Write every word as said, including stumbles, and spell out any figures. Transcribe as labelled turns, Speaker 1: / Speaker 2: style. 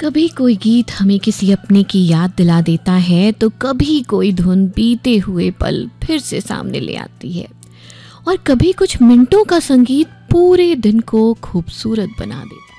Speaker 1: कभी कोई गीत हमें किसी अपने की याद दिला देता है तो कभी कोई धुन बीते हुए पल फिर से सामने ले आती है और कभी कुछ मिनटों का संगीत पूरे दिन को खूबसूरत बना देता है।